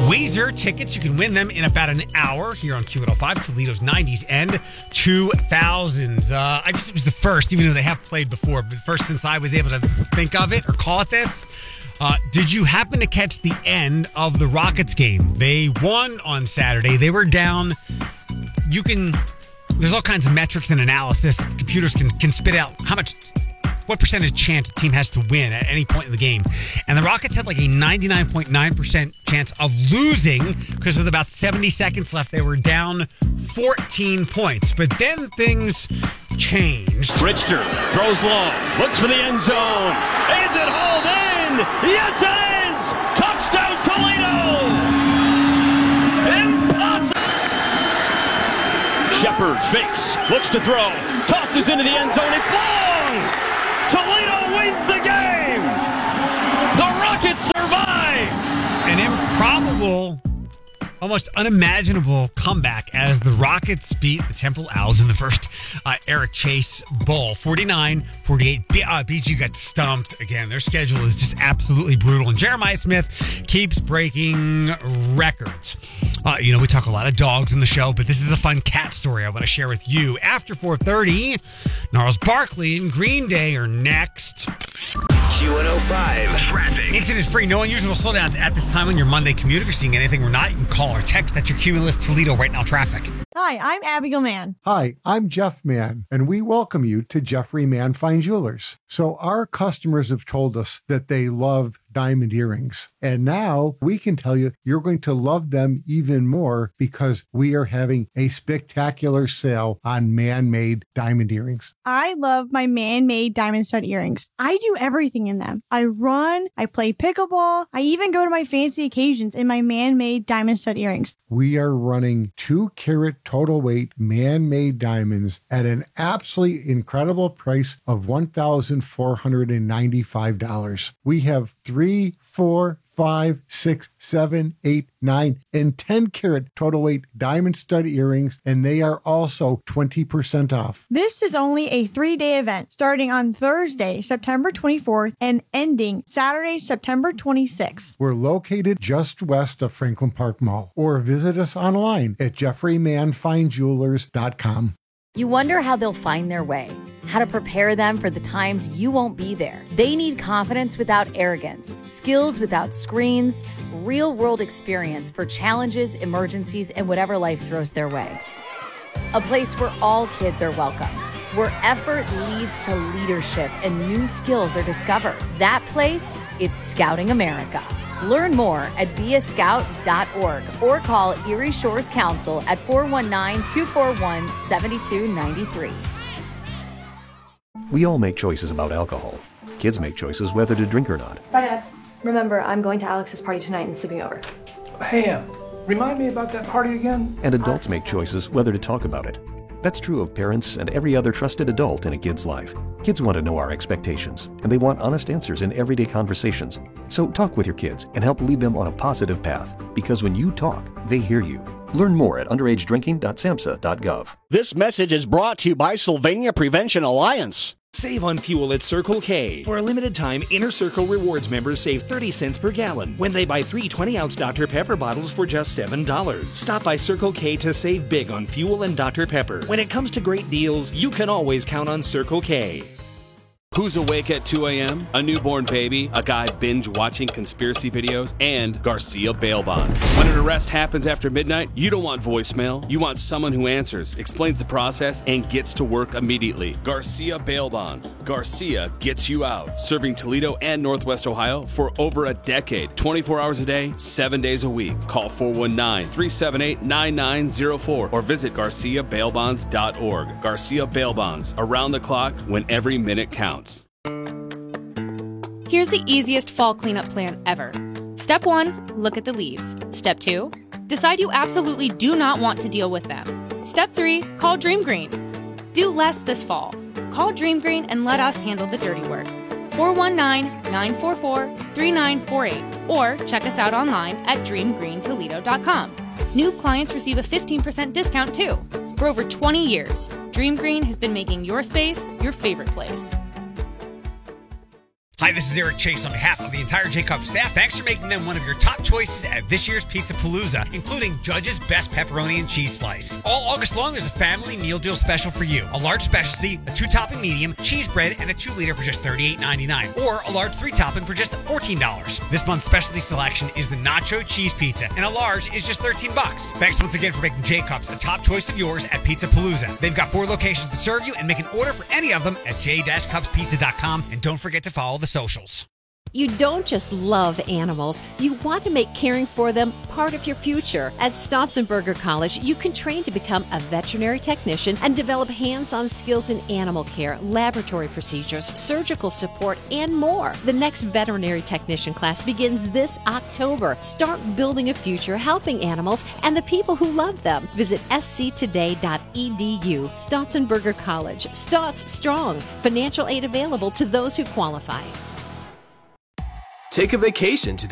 Weezer tickets, you can win them in about an hour here on Q105, Toledo's 90s and 2000s. I guess it was the first, even though they have played before, but first since I was able to think of it or call it this. Did you happen to catch the end of the Rockets game? They won on Saturday. They were down. There's all kinds of metrics and analysis. Computers can spit out what percentage chance a team has to win at any point in the game. And the Rockets had like a 99.9% chance of losing because with about 70 seconds left, they were down 14 points. But then things changed. Richter throws long, looks for the end zone. Is it hauled in? Yes, it is! Touchdown, Toledo! Impossible! Shepard fakes, looks to throw, tosses into the end zone. It's long! Toledo wins the game! The Rockets survive! An improbable, almost unimaginable comeback as the Rockets beat the Temple Owls in the first Eric Chase Bowl. 49-48. BG got stumped again. Their schedule is just absolutely brutal. And Jeremiah Smith keeps breaking records. We talk a lot of dogs in the show, but this is a fun cat story I want to share with you. After 4:30, Gnarls Barkley and Green Day are next. Q105 traffic. Incident-free, no unusual slowdowns at this time on your Monday commute. If you're seeing anything we're not, you can call or text. That's your Cumulus Toledo right now traffic. Hi, I'm Abigail Mann. Hi, I'm Jeff Mann, and we welcome you to Jeffrey Mann Fine Jewelers. So our customers have told us that they love diamond earrings. And now we can tell you you're going to love them even more because we are having a spectacular sale on man-made diamond earrings. I love my man-made diamond stud earrings. I do everything in them. I run, I play pickleball, I even go to my fancy occasions in my man-made diamond stud earrings. We are running 2-carat total weight man-made diamonds at an absolutely incredible price of $1,495. We have 3, 4, 5, 6, 7, 8, 9, and 10-carat total weight diamond stud earrings, and they are also 20% off. This is only a 3-day event starting on Thursday, September 24th, and ending Saturday, September 26th. We're located just west of Franklin Park Mall, or visit us online at jeffreymannfinejewelers.com. You wonder how they'll find their way, how to prepare them for the times you won't be there. They need confidence without arrogance, skills without screens, real-world experience for challenges, emergencies, and whatever life throws their way. A place where all kids are welcome, where effort leads to leadership and new skills are discovered. That place, it's Scouting America. Learn more at beascout.org or call Erie Shores Council at 419-241-7293. We all make choices about alcohol. Kids make choices whether to drink or not. Bye, Dad. Remember, I'm going to Alex's party tonight and sleeping over. Hey, remind me about that party again? And adults make choices whether to talk about it. That's true of parents and every other trusted adult in a kid's life. Kids want to know our expectations, and they want honest answers in everyday conversations. So talk with your kids and help lead them on a positive path, because when you talk, they hear you. Learn more at underagedrinking.samhsa.gov. This message is brought to you by Sylvania Prevention Alliance. Save on fuel at Circle K. For a limited time, Inner Circle Rewards members save 30 cents per gallon when they buy 3 20-ounce Dr. Pepper bottles for just $7. Stop by Circle K to save big on fuel and Dr. Pepper. When it comes to great deals, you can always count on Circle K. Who's awake at 2 a.m.? A newborn baby, a guy binge-watching conspiracy videos, and Garcia bail bonds. When an arrest happens after midnight, you don't want voicemail. You want someone who answers, explains the process, and gets to work immediately. Garcia bail bonds. Garcia gets you out. Serving Toledo and Northwest Ohio for over a decade. 24 hours a day, 7 days a week. Call 419-378-9904 or visit GarciaBailBonds.org. Garcia Bail Bonds. Around the clock when every minute counts. Here's the easiest fall cleanup plan ever. Step 1, look at the leaves. Step 2, decide you absolutely do not want to deal with them. Step 3, call Dream Green. Do less this fall. Call Dream Green and let us handle the dirty work. 419-944-3948 or check us out online at dreamgreentoledo.com. New clients receive a 15% discount too. For over 20 years, Dream Green has been making your space your favorite place. Hi, this is Eric Chase on behalf of the entire J-Cup staff. Thanks for making them one of your top choices at this year's Pizza Palooza, including Judge's Best Pepperoni and Cheese Slice. All August long, there's a family meal deal special for you. A large specialty, a 2-topping medium, cheese bread, and a 2-liter for just $38.99. Or a large 3-topping for just $14. This month's specialty selection is the Nacho Cheese Pizza, and a large is just $13. Thanks once again for making J-Cups a top choice of yours at Pizza Palooza. They've got 4 locations to serve you, and make an order for any of them at j-cupspizza.com. And don't forget to follow the socials. You don't just love animals, you want to make caring for them part of your future. At Stotzenberger College, you can train to become a veterinary technician and develop hands-on skills in animal care, laboratory procedures, surgical support, and more. The next veterinary technician class begins this October. Start building a future helping animals and the people who love them. Visit sctoday.edu. Stotzenberger College. Stotz Strong. Financial aid available to those who qualify. Take a vacation to